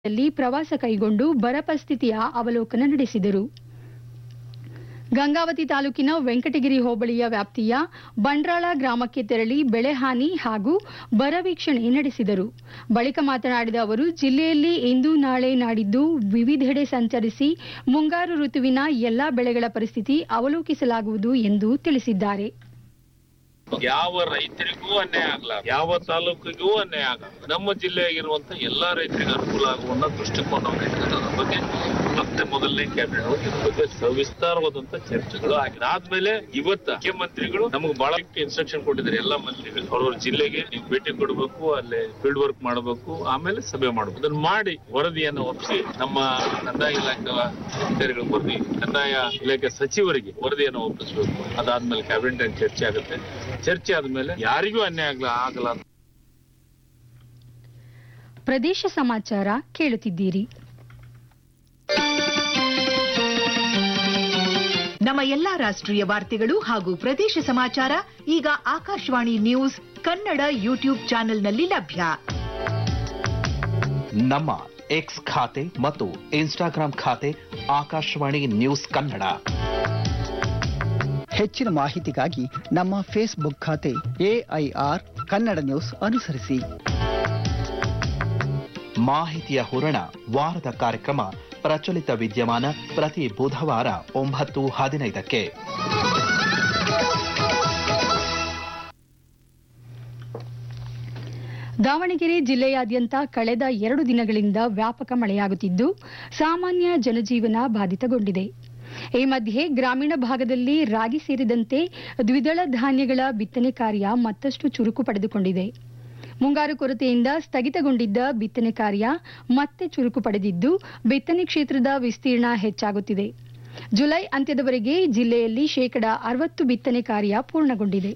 ಯಲ್ಲಿ ಪ್ರವಾಸ ಕೈಗೊಂಡು ಬರ ಪರಿಸ್ಥಿತಿಯ ಅವಲೋಕನ ನಡೆಸಿದರು. ಗಂಗಾವತಿ ತಾಲೂಕಿನ ವೆಂಕಟಗಿರಿ ಹೋಬಳಿಯ ವ್ಯಾಪ್ತಿಯ ಬಂಡ್ರಾಳ ಗ್ರಾಮಕ್ಕೆ ತೆರಳಿ ಬೆಳೆ ಹಾನಿ ಹಾಗೂ ಬರ ವೀಕ್ಷಣೆ ನಡೆಸಿದರು. ಬಳಿಕ ಮಾತನಾಡಿದ ಅವರು, ಜಿಲ್ಲೆಯಲ್ಲಿ ಇಂದು ನಾಳೆ ನಾಡಿದ್ದು ವಿವಿಧೆಡೆ ಸಂಚರಿಸಿ ಮುಂಗಾರು ಋತುವಿನ ಎಲ್ಲಾ ಬೆಳೆಗಳ ಪರಿಸ್ಥಿತಿ ಅವಲೋಕಿಸಲಾಗುವುದು ಎಂದು ತಿಳಿಸಿದ್ದಾರೆ. ಯಾವ ರೈತರಿಗೂ ಅನ್ಯಾಯ ಆಗಲ್ಲ, ಯಾವ ತಾಲೂಕಿಗೂ ಅನ್ಯಾಯ ಆಗಲ್ಲ. ನಮ್ಮ ಜಿಲ್ಲೆಯಾಗಿರುವಂತ ಎಲ್ಲಾ ರೈತರಿಗೆ ಅನುಕೂಲ ಆಗುವಂತ ದೃಷ್ಟಿಕೋನವನ್ನು ಇಟ್ಕೊಂಡ್ರ ಬಗ್ಗೆ ಮತ್ತೆ ಮೊದಲನೇ ಕ್ಯಾಬಿನೆಟ್ ಇದ್ರ ಬಗ್ಗೆ ಸವಿಸ್ತಾರವಾದಂತ ಚರ್ಚೆಗಳು ಆಗಿದೆ. ಆದ್ಮೇಲೆ ಇವತ್ತ ಮುಖ್ಯಮಂತ್ರಿಗಳು ನಮಗೆ ಬಹಳ ಇನ್ಸ್ಟ್ರಕ್ಷನ್ ಕೊಟ್ಟಿದ್ದಾರೆ. ಎಲ್ಲಾ ಮಂತ್ರಿಗಳು ಅವ್ರವ್ರ ಜಿಲ್ಲೆಗೆ ನೀವು ಭೇಟಿ ಕೊಡಬೇಕು, ಅಲ್ಲೇ ಫೀಲ್ಡ್ ವರ್ಕ್ ಮಾಡಬೇಕು, ಆಮೇಲೆ ಸಭೆ ಮಾಡಬೇಕು. ಅದನ್ನ ಮಾಡಿ ವರದಿಯನ್ನು ಒಪ್ಪಿಸಿ ನಮ್ಮ ಕಂದಾಯ ಇಲಾಖೆ ಅಧಿಕಾರಿಗಳು ಕಂದಾಯ ಇಲಾಖೆ ಸಚಿವರಿಗೆ ವರದಿಯನ್ನು ಒಪ್ಪಿಸಬೇಕು. ಅದಾದ್ಮೇಲೆ ಕ್ಯಾಬಿನೆಟ್ ಚರ್ಚೆ ಆಗುತ್ತೆ. ಚರ್ಚೆ ಆದ್ಮೇಲೆ ಯಾರಿಗೂ ಅನ್ಯಾಯ ಆಗಲ್ಲ. ಪ್ರದೇಶ ಸಮಾಚಾರ ಕೇಳುತ್ತಿದ್ದೀರಿ. ನಮ್ಮ ಎಲ್ಲಾ ರಾಷ್ಟ್ರೀಯ ವಾರ್ತೆಗಳು ಹಾಗೂ ಪ್ರದೇಶ ಸಮಾಚಾರ ಈಗ ಆಕಾಶವಾಣಿ ನ್ಯೂಸ್ ಕನ್ನಡ ಯೂಟ್ಯೂಬ್ ಚಾನೆಲ್ನಲ್ಲಿ ಲಭ್ಯ. ನಮ್ಮ ಎಕ್ಸ್ ಖಾತೆ ಮತ್ತು ಇನ್ಸ್ಟಾಗ್ರಾಂ ಖಾತೆ ಆಕಾಶವಾಣಿ ನ್ಯೂಸ್ ಕನ್ನಡ. ಹೆಚ್ಚಿನ ಮಾಹಿತಿಗಾಗಿ ನಮ್ಮ ಫೇಸ್ಬುಕ್ ಖಾತೆ AIR ಕನ್ನಡ ನ್ಯೂಸ್ ಅನುಸರಿಸಿ. ಮಾಹಿತಿಯ ಹೂರಣ ವಾರದ ಕಾರ್ಯಕ್ರಮ ಪ್ರಚಲಿತ ವಿದ್ಯಮಾನ ಪ್ರತಿ ಬುಧವಾರ 9:15ಕ್ಕೆ. ದಾವಣಗೆರೆ ಜಿಲ್ಲೆಯಾದ್ಯಂತ ಕಳೆದ 2 ದಿನಗಳಿಂದ ವ್ಯಾಪಕ ಮಳೆಯಾಗುತ್ತಿದ್ದು ಸಾಮಾನ್ಯ ಜನಜೀವನ ಬಾಧಿತಗೊಂಡಿದೆ. ಈ ಮಧ್ಯೆ ಗ್ರಾಮೀಣ ಭಾಗದಲ್ಲಿ ರಾಗಿ ಸೇರಿದಂತೆ ದ್ವಿದಳ ಧಾನ್ಯಗಳ ಬಿತ್ತನೆ ಕಾರ್ಯ ಮತ್ತಷ್ಟು ಚುರುಕು ಪಡೆದುಕೊಂಡಿದೆ. ಮುಂಗಾರು ಕೊರತೆಯಿಂದ ಸ್ಥಗಿತಗೊಂಡಿದ್ದ ಬಿತ್ತನೆ ಕಾರ್ಯ ಮತ್ತೆ ಚುರುಕು ಪಡೆದಿದ್ದು ಬಿತ್ತನೆ ಕ್ಷೇತ್ರದ ವಿಸ್ತೀರ್ಣ ಹೆಚ್ಚಾಗುತ್ತಿದೆ. ಜುಲೈ ಅಂತ್ಯದವರೆಗೆ ಜಿಲ್ಲೆಯಲ್ಲಿ 60% ಬಿತ್ತನೆ ಕಾರ್ಯ ಪೂರ್ಣಗೊಂಡಿದೆ.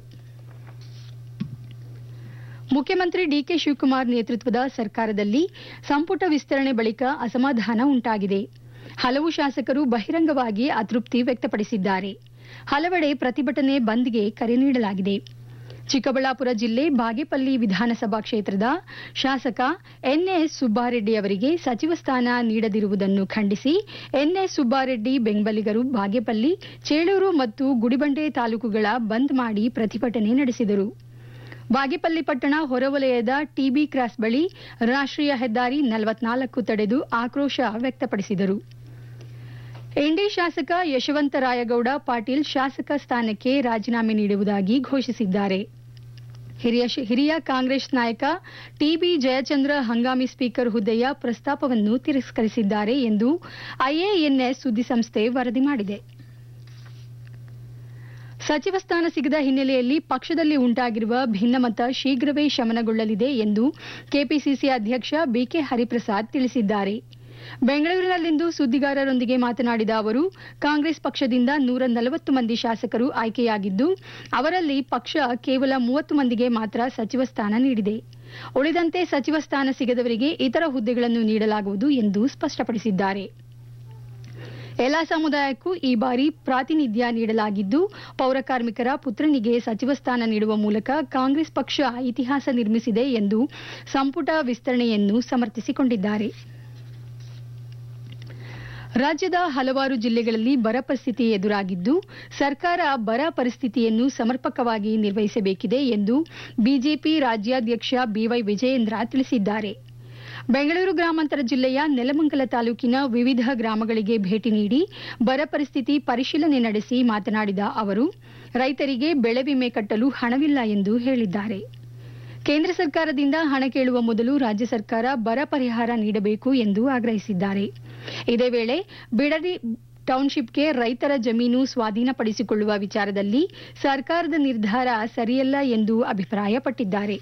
ಮುಖ್ಯಮಂತ್ರಿ ಡಿಕೆ ಶಿವಕುಮಾರ್ ನೇತೃತ್ವದ ಸರ್ಕಾರದಲ್ಲಿ ಸಂಪುಟ ವಿಸ್ತರಣೆ ಬಳಿಕ ಅಸಮಾಧಾನ ಉಂಟಾಗಿದೆ. ಹಲವು ಶಾಸಕರು ಬಹಿರಂಗವಾಗಿ ಅತೃಪ್ತಿ ವ್ಯಕ್ತಪಡಿಸಿದ್ದಾರೆ. ಹಲವೆಡೆ ಪ್ರತಿಭಟನೆ ಬಂದ್ಗೆ ಕರೆ ನೀಡಲಾಗಿದೆ. ಚಿಕ್ಕಬಳ್ಳಾಪುರ ಜಿಲ್ಲೆ ಬಾಗೇಪಲ್ಲಿ ವಿಧಾನಸಭಾ ಕ್ಷೇತ್ರದ ಶಾಸಕ NS ಸುಬ್ಬಾರೆಡ್ಡಿ ಅವರಿಗೆ ಸಚಿವ ಸ್ಥಾನ ನೀಡದಿರುವುದನ್ನು ಖಂಡಿಸಿ NS ಸುಬ್ಬಾರೆಡ್ಡಿ ಬೆಂಬಲಿಗರು ಬಾಗೇಪಲ್ಲಿ, ಚೇಳೂರು ಮತ್ತು ಗುಡಿಬಂಡೆ ತಾಲೂಕುಗಳ ಬಂದ್ ಮಾಡಿ ಪ್ರತಿಭಟನೆ ನಡೆಸಿದರು. ಬಾಗೇಪಲ್ಲಿ ಪಟ್ಟಣ ಹೊರವಲಯದ TB ಕ್ರಾಸ್ ಬಳಿ ರಾಷ್ಟ್ರೀಯ ಹೆದ್ದಾರಿ 44 ತಡೆದು ಆಕ್ರೋಶ ವ್ಯಕ್ತಪಡಿಸಿದರು. ಇಂಡಿ ಶಾಸಕ ಯಶವಂತರಾಯಗೌಡ ಪಾಟೀಲ್ ಶಾಸಕ ಸ್ಥಾನಕ್ಕೆ ರಾಜೀನಾಮೆ ನೀಡುವುದಾಗಿ ಘೋಷಿಸಿದ್ದಾರೆ. ಹಿರಿಯ ಕಾಂಗ್ರೆಸ್ ನಾಯಕ TB ಜಯಚಂದ್ರ ಹಂಗಾಮಿ ಸ್ಪೀಕರ್ ಹುದ್ದೆಯ ಪ್ರಸ್ತಾಪವನ್ನು ತಿರಸ್ಕರಿಸಿದ್ದಾರೆ ಎಂದು IANS ಸುದ್ದಿಸಂಸ್ಥೆ ವರದಿ ಮಾಡಿದೆ. ಸಚಿವ ಸ್ಥಾನ ಸಿಗದ ಹಿನ್ನೆಲೆಯಲ್ಲಿ ಪಕ್ಷದಲ್ಲಿ ಉಂಟಾಗಿರುವ ಭಿನ್ನಮತ ಶೀಘ್ರವೇ ಶಮನಗೊಳ್ಳಲಿದೆ ಎಂದು ಕೆಪಿಸಿಸಿ ಅಧ್ಯಕ್ಷ BK ಹರಿಪ್ರಸಾದ್ ತಿಳಿಸಿದ್ದಾರೆ. ಬೆಂಗಳೂರಿನಲ್ಲಿಂದು ಸುದ್ದಿಗಾರರೊಂದಿಗೆ ಮಾತನಾಡಿದ ಅವರು, ಕಾಂಗ್ರೆಸ್ ಪಕ್ಷದಿಂದ 140 ಮಂದಿ ಶಾಸಕರು ಆಯ್ಕೆಯಾಗಿದ್ದು ಅವರಲ್ಲಿ ಪಕ್ಷ ಕೇವಲ 30 ಮಂದಿಗೆ ಮಾತ್ರ ಸಚಿವ ಸ್ಥಾನ ನೀಡಿದೆ. ಉಳಿದಂತೆ ಸಚಿವ ಸ್ಥಾನ ಸಿಗದವರಿಗೆ ಇತರ ಹುದ್ದೆಗಳನ್ನು ನೀಡಲಾಗುವುದು ಎಂದು ಸ್ಪಷ್ಟಪಡಿಸಿದ್ದಾರೆ. ಎಲ್ಲಾ ಸಮುದಾಯಕ್ಕೂ ಈ ಬಾರಿ ಪ್ರಾತಿನಿಧ್ಯ ನೀಡಲಾಗಿದ್ದು ಪೌರಕಾರ್ಮಿಕರ ಪುತ್ರನಿಗೆ ಸಚಿವ ಸ್ಥಾನ ನೀಡುವ ಮೂಲಕ ಕಾಂಗ್ರೆಸ್ ಪಕ್ಷ ಇತಿಹಾಸ ನಿರ್ಮಿಸಿದೆ ಎಂದು ಸಂಪುಟ ವಿಸ್ತರಣೆಯನ್ನು ಸಮರ್ಥಿಸಿಕೊಂಡಿದ್ದಾರೆ. ರಾಜ್ಯದ ಹಲವಾರು ಜಿಲ್ಲೆಗಳಲ್ಲಿ ಬರ ಪರಿಸ್ಥಿತಿ ಎದುರಾಗಿದ್ದು ಸರ್ಕಾರ ಬರ ಪರಿಸ್ಥಿತಿಯನ್ನು ಸಮರ್ಪಕವಾಗಿ ನಿರ್ವಹಿಸಬೇಕಿದೆ ಎಂದು ಬಿಜೆಪಿ ರಾಜ್ಯಾಧ್ಯಕ್ಷ BY ವಿಜಯೇಂದ್ರ ತಿಳಿಸಿದ್ದಾರೆ. ಬೆಂಗಳೂರು ಗ್ರಾಮಾಂತರ ಜಿಲ್ಲೆಯ ನೆಲಮಂಗಲ ತಾಲೂಕಿನ ವಿವಿಧ ಗ್ರಾಮಗಳಿಗೆ ಭೇಟಿ ನೀಡಿ ಬರ ಪರಿಸ್ಥಿತಿ ಪರಿಶೀಲನೆ ನಡೆಸಿ ಮಾತನಾಡಿದ ಅವರು, ರೈತರಿಗೆ ಬೆಳೆ ವಿಮೆ ಕಟ್ಟಲು ಹಣವಿಲ್ಲ ಎಂದು ಹೇಳಿದ್ದಾರೆ. ಕೇಂದ್ರ ಸರ್ಕಾರದಿಂದ ಹಣ ಕೇಳುವ ಮೊದಲು ರಾಜ್ಯ ಸರ್ಕಾರ ಬರ ಪರಿಹಾರ ನೀಡಬೇಕು ಎಂದು ಆಗ್ರಹಿಸಿದ್ದಾರೆ. ಇದೇ ವೇಳೆ ಬಿಡದಿ ಟೌನ್ಶಿಪ್ಗೆ ರೈತರ ಜಮೀನು ಸ್ವಾಧೀನಪಡಿಸಿಕೊಳ್ಳುವ ವಿಚಾರದಲ್ಲಿ ಸರ್ಕಾರದ ನಿರ್ಧಾರ ಸರಿಯಲ್ಲ ಎಂದು ಅಭಿಪ್ರಾಯಪಟ್ಟಿದ್ದಾರೆ.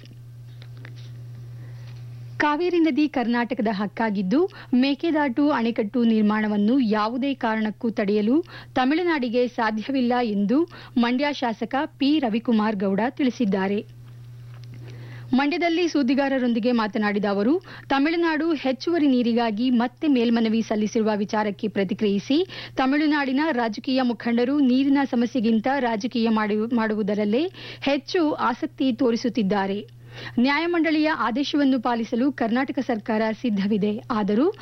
ಕಾವೇರಿ ನದಿ ಕರ್ನಾಟಕದ ಹಕ್ಕಾಗಿದ್ದು ಮೇಕೆದಾಟು ಅಣೆಕಟ್ಟು ನಿರ್ಮಾಣವನ್ನು ಯಾವುದೇ ಕಾರಣಕ್ಕೂ ತಡೆಯಲು ತಮಿಳುನಾಡಿಗೆ ಸಾಧ್ಯವಿಲ್ಲ ಎಂದು ಮಂಡ್ಯ ಶಾಸಕ P. ರವಿಕುಮಾರ್ ಗೌಡ ತಿಳಿಸಿದ್ದಾರೆ. ಮಂಡ್ಯದಲ್ಲಿ ಸುದ್ದಿಗಾರರೊಂದಿಗೆ ಮಾತನಾಡಿದ ಅವರು, ತಮಿಳುನಾಡು ಹೆಚ್ಚುವರಿ ನೀರಿಗಾಗಿ ಮತ್ತೆ ಮೇಲ್ಮನವಿ ಸಲ್ಲಿಸಿರುವ ವಿಚಾರಕ್ಕೆ ಪ್ರತಿಕ್ರಿಯಿಸಿ ತಮಿಳುನಾಡಿನ ರಾಜಕೀಯ ಮುಖಂಡರು ನೀರಿನ ಸಮಸ್ಯೆಗಿಂತ ರಾಜಕೀಯ ಮಾಡುವುದರಲ್ಲೇ ಹೆಚ್ಚು ಆಸಕ್ತಿ ತೋರಿಸುತ್ತಿದ್ದಾರೆ. ನ್ಯಾಯಮಂಡಳಿಯ ಆದೇಶವನ್ನು ಪಾಲಿಸಲು ಕರ್ನಾಟಕ ಸರ್ಕಾರ ಸಿದ್ಧವಿದೆ. ಆದರೂ